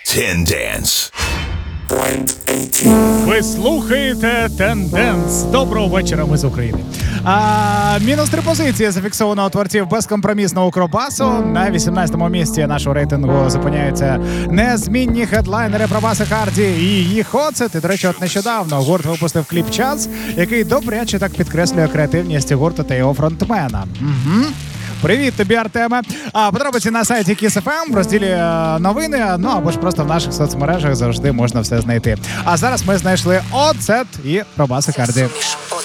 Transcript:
Tendance. Ви слухаєте Тенденс. Доброго вечора, ми з України. Мінус 3 позиції зафіксовано у творців безкомпромісного Укробасу. На 18-му місці нашого рейтингу зупиняються незмінні хедлайнери Пробаси Харді і їх оцет. І, до речі, от нещодавно гурт випустив кліп «Час», який добряче так підкреслює креативність гурту та його фронтмена. Привіт тобі, Артеме. Подробиці на сайті Kiss FM в розділі новини, ну або ж просто в наших соцмережах завжди можна все знайти. А зараз ми знайшли оцет і Пробаси Харді.